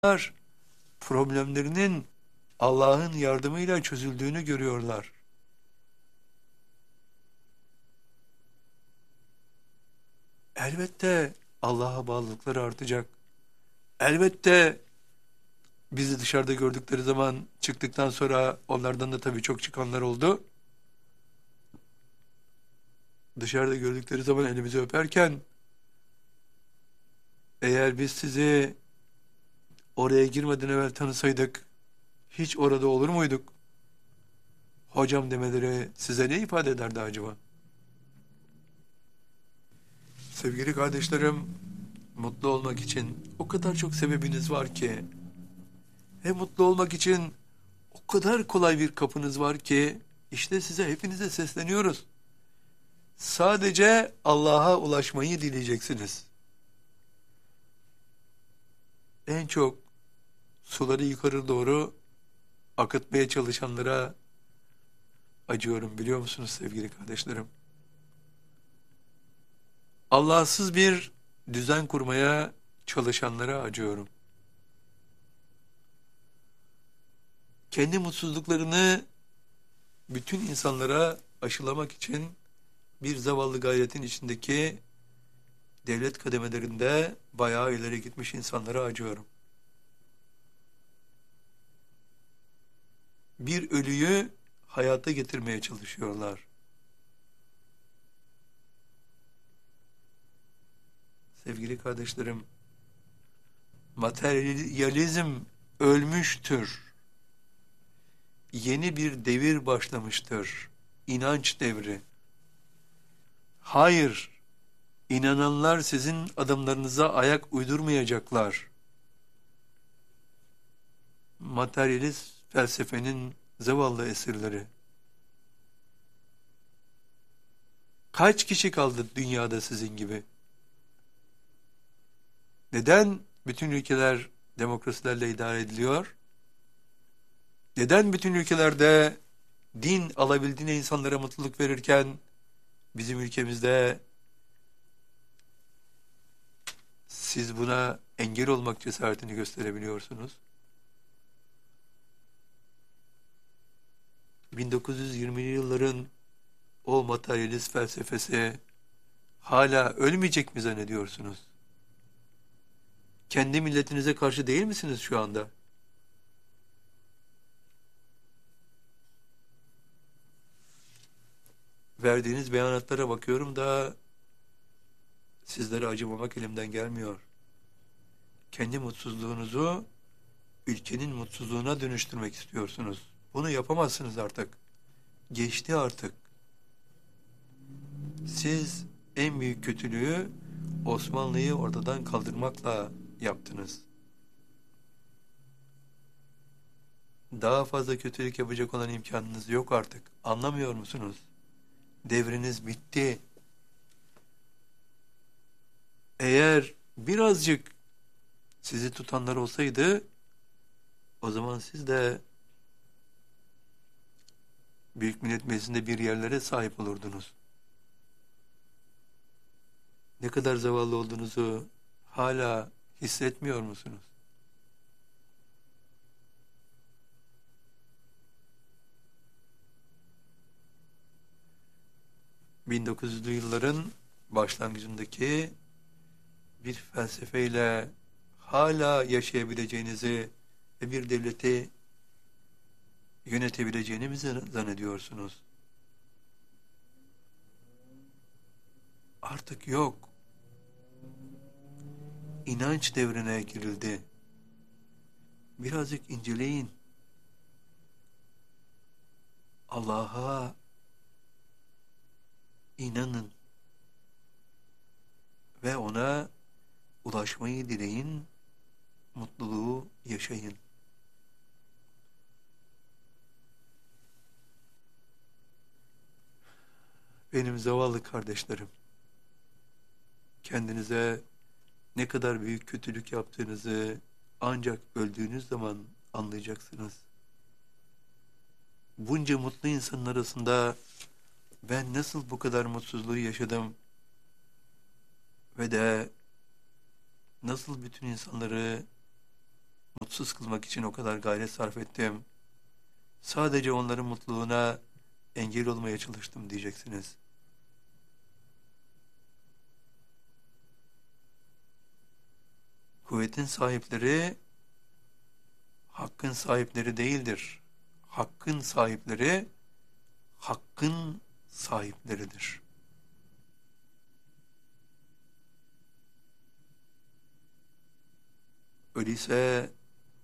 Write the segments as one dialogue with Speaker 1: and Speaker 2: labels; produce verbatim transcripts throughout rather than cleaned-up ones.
Speaker 1: problemlerinin Allah'ın yardımıyla çözüldüğünü görüyorlar. Elbette Allah'a bağlılıkları artacak. Elbette bizi dışarıda gördükleri zaman, çıktıktan sonra onlardan da tabii çok çıkanlar oldu. Dışarıda gördükleri zaman elimizi öperken, eğer biz sizi oraya girmeden evvel tanısaydık, hiç orada olur muyduk? Hocam demeleri size ne ifade ederdi acaba? Sevgili kardeşlerim, mutlu olmak için o kadar çok sebebiniz var ki, ve mutlu olmak için o kadar kolay bir kapınız var ki, işte size hepinize sesleniyoruz. Sadece Allah'a ulaşmayı dileyeceksiniz. En çok suları yukarı doğru akıtmaya çalışanlara acıyorum, biliyor musunuz sevgili kardeşlerim? Allahsız bir düzen kurmaya çalışanlara acıyorum. Kendi mutsuzluklarını bütün insanlara aşılamak için bir zavallı gayretin içindeki devlet kademelerinde bayağı ileri gitmiş insanlara acıyorum. Bir ölüyü hayata getirmeye çalışıyorlar. Sevgili kardeşlerim, materyalizm ölmüştür. Yeni bir devir başlamıştır. İnanç devri. Hayır, inananlar sizin adımlarınıza ayak uydurmayacaklar. Materyalist felsefenin zavallı esirleri. Kaç kişi kaldı dünyada sizin gibi? Neden bütün ülkeler demokrasilerle idare ediliyor? Neden bütün ülkelerde din alabildiğine insanlara mutluluk verirken bizim ülkemizde siz buna engel olmak cesaretini gösterebiliyorsunuz? bin dokuz yüz yirmili yılların o materyalist felsefesi hala ölmeyecek mi zannediyorsunuz? Kendi milletinize karşı değil misiniz şu anda? Verdiğiniz beyanatlara bakıyorum da sizlere acımamak elimden gelmiyor. Kendi mutsuzluğunuzu ülkenin mutsuzluğuna dönüştürmek istiyorsunuz. Bunu yapamazsınız artık. Geçti artık. Siz en büyük kötülüğü Osmanlı'yı ortadan kaldırmakla yaptınız. Daha fazla kötülük yapacak olan imkanınız yok artık. Anlamıyor musunuz? Devriniz bitti. Eğer birazcık sizi tutanlar olsaydı, o zaman siz de Büyük Millet Meclisi'nde bir yerlere sahip olurdunuz. Ne kadar zavallı olduğunuzu hala hissetmiyor musunuz? bin dokuz yüzlü yılların başlangıcındaki bir felsefeyle hala yaşayabileceğinizi ve bir devleti yönetebileceğinizi mi zannediyorsunuz? Artık yok. İnanç devrine girildi. Birazcık inceleyin. Allah'a inanın ve ona ulaşmayı dileyin, mutluluğu yaşayın. Benim zavallı kardeşlerim, kendinize ne kadar büyük kötülük yaptığınızı ancak öldüğünüz zaman anlayacaksınız. Bunca mutlu insanın arasında ben nasıl bu kadar mutsuzluğu yaşadım ve de nasıl bütün insanları mutsuz kılmak için o kadar gayret sarf ettim. Sadece onların mutluluğuna engel olmaya çalıştım diyeceksiniz. Kuvvetin sahipleri hakkın sahipleri değildir. Hakkın sahipleri hakkın sahipleridir. Öyleyse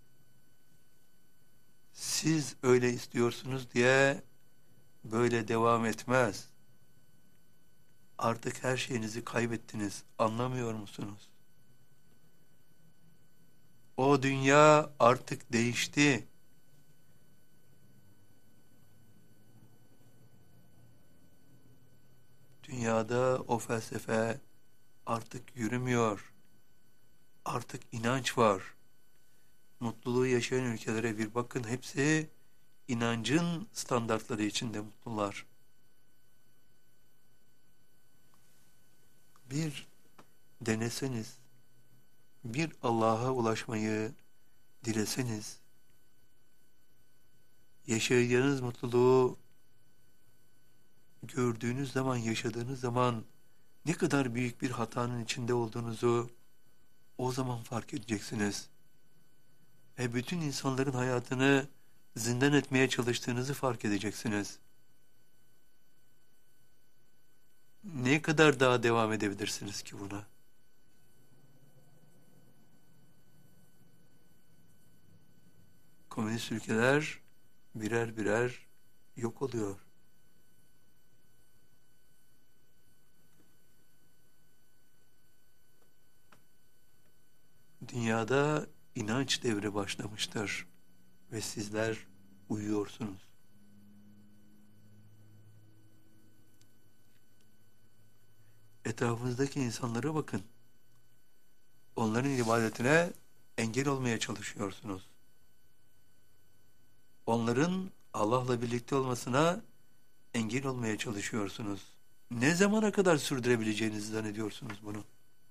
Speaker 1: siz öyle istiyorsunuz diye böyle devam etmez. Artık her şeyinizi kaybettiniz. Anlamıyor musunuz? O dünya artık değişti. Dünyada o felsefe artık yürümüyor. Artık inanç var. Mutluluğu yaşayan ülkelere bir bakın, hepsi inancın standartları içinde mutlular. Bir deneseniz, bir Allah'a ulaşmayı dileseniz, yaşayacağınız mutluluğu gördüğünüz zaman, yaşadığınız zaman ne kadar büyük bir hatanın içinde olduğunuzu o zaman fark edeceksiniz. Ve bütün insanların hayatını zindan etmeye çalıştığınızı fark edeceksiniz. Ne kadar daha devam edebilirsiniz ki buna? Komünist ülkeler birer birer yok oluyor. Dünyada inanç devri başlamıştır ve sizler uyuyorsunuz. Etrafınızdaki insanlara bakın. Onların ibadetine engel olmaya çalışıyorsunuz. Onların Allah'la birlikte olmasına engel olmaya çalışıyorsunuz. Ne zamana kadar sürdürebileceğinizi zannediyorsunuz bunu?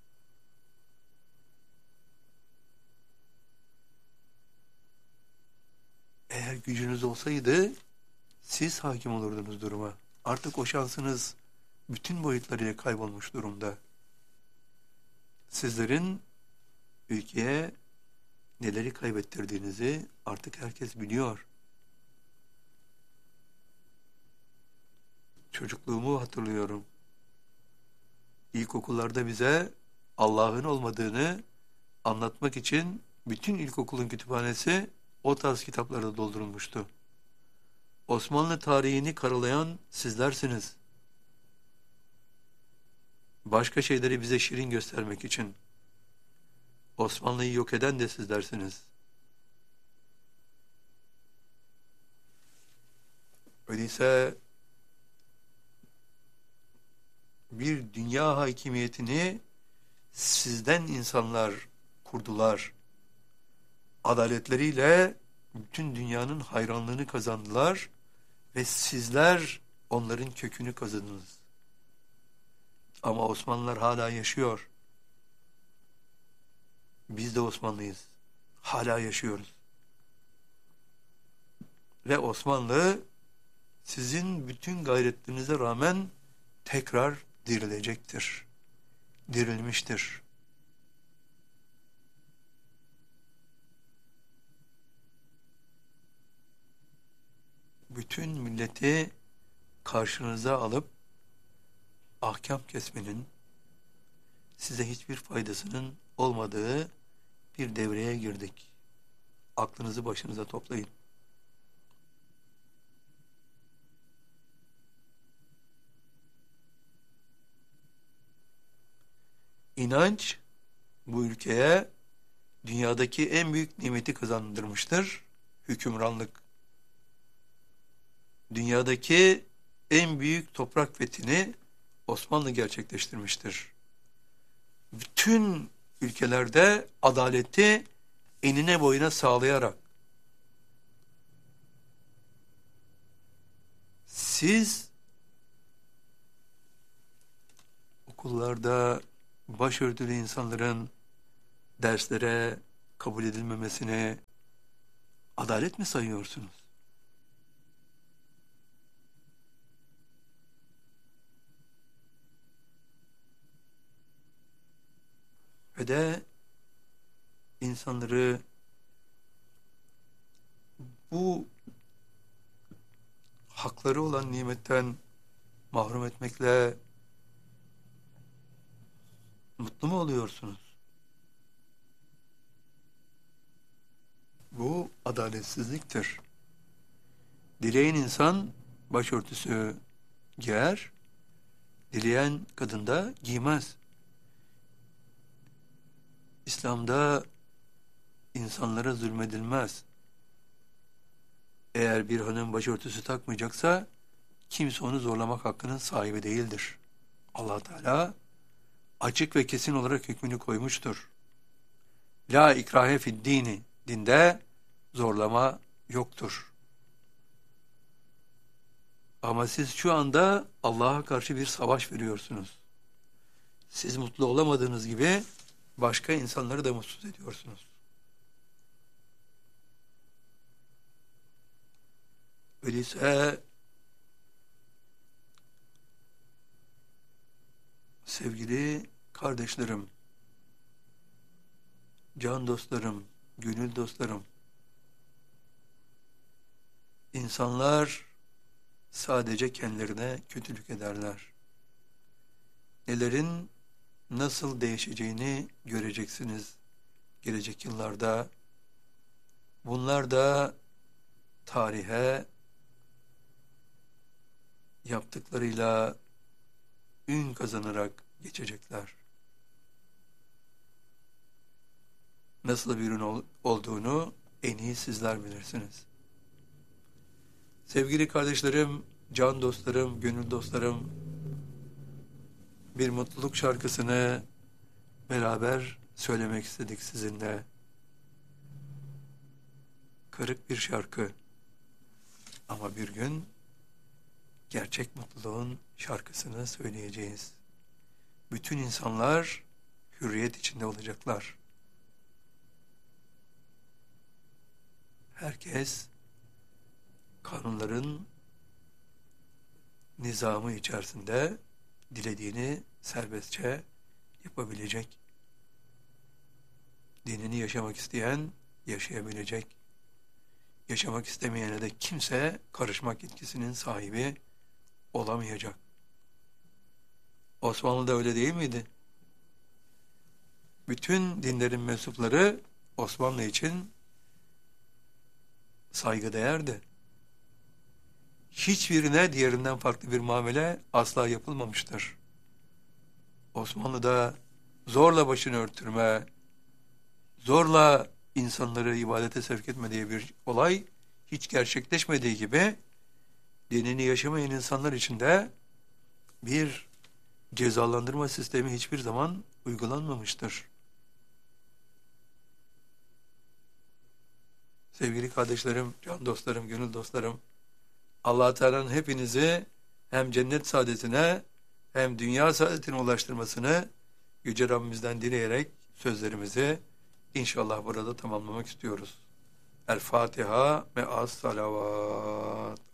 Speaker 1: Eğer gücünüz olsaydı siz hakim olurdunuz duruma. Artık o şansınız bütün boyutlarıyla kaybolmuş durumda. Sizlerin ülkeye neleri kaybettirdiğinizi artık herkes biliyor. Çocukluğumu hatırlıyorum. İlkokullarda bize Allah'ın olmadığını anlatmak için bütün ilkokulun kütüphanesi o tarz kitaplarla doldurulmuştu. Osmanlı tarihini karalayan sizlersiniz. Başka şeyleri bize şirin göstermek için. Osmanlı'yı yok eden de sizlersiniz. Öyleyse bir dünya hakimiyetini sizden insanlar kurdular. Adaletleriyle bütün dünyanın hayranlığını kazandılar ve sizler onların kökünü kazıdınız. Ama Osmanlılar hala yaşıyor. Biz de Osmanlıyız. Hala yaşıyoruz. Ve Osmanlı sizin bütün gayretlerinize rağmen tekrar dirilecektir. Dirilmiştir. Bütün milleti karşınıza alıp ahkam kesmenin size hiçbir faydasının olmadığı bir devreye girdik. Aklınızı başınıza toplayın. İnanç bu ülkeye dünyadaki en büyük nimeti kazandırmıştır. Hükümranlık. Dünyadaki en büyük toprak fethini Osmanlı gerçekleştirmiştir. Bütün ülkelerde adaleti enine boyuna sağlayarak siz okullarda başörtülü insanların derslere kabul edilmemesini adalet mi sayıyorsunuz? Ve de insanları bu hakları olan nimetten mahrum etmekle mutlu mu oluyorsunuz? Bu adaletsizliktir. Dileyen insan başörtüsü giyer, dileyen kadın da giymez. İslam'da insanlara zulmedilmez. Eğer bir hanım başörtüsü takmayacaksa kimse onu zorlamak hakkının sahibi değildir. Allah Teala açık ve kesin olarak hükmünü koymuştur. La ikrahe fid dini, dinde zorlama yoktur. Ama siz şu anda Allah'a karşı bir savaş veriyorsunuz. Siz mutlu olamadığınız gibi başka insanları da mutsuz ediyorsunuz. Öyleyse sevgili kardeşlerim, can dostlarım, gönül dostlarım, insanlar sadece kendilerine kötülük ederler. Nelerin nasıl değişeceğini göreceksiniz gelecek yıllarda. Bunlar da tarihe yaptıklarıyla ün kazanarak geçecekler. Nasıl bir ün ol- olduğunu en iyi sizler bilirsiniz. Sevgili kardeşlerim, can dostlarım, gönül dostlarım, bir mutluluk şarkısını beraber söylemek istedik sizinle. Kırık bir şarkı ama bir gün gerçek mutluluğun şarkısını söyleyeceğiz. Bütün insanlar hürriyet içinde olacaklar. Herkes kanunların nizamı içerisinde dilediğini serbestçe yapabilecek. Dinini yaşamak isteyen yaşayabilecek. Yaşamak istemeyene de kimse karışmak yetkisinin sahibi olamayacak. Osmanlı'da öyle değil miydi? Bütün dinlerin mensupları Osmanlı için saygıdeğerdi. Hiçbirine diğerinden farklı bir muamele asla yapılmamıştır. Osmanlı'da zorla başını örtürme, zorla insanları ibadete sevk etme diye bir olay hiç gerçekleşmediği gibi dinini yaşamayan insanlar için de bir cezalandırma sistemi hiçbir zaman uygulanmamıştır. Sevgili kardeşlerim, can dostlarım, gönül dostlarım, Allah Teala'nın hepinizi hem cennet saadetine hem dünya saadetine ulaştırmasını Yüce Rabbimizden dileyerek sözlerimizi inşallah burada tamamlamak istiyoruz. El Fatiha ve as salavat.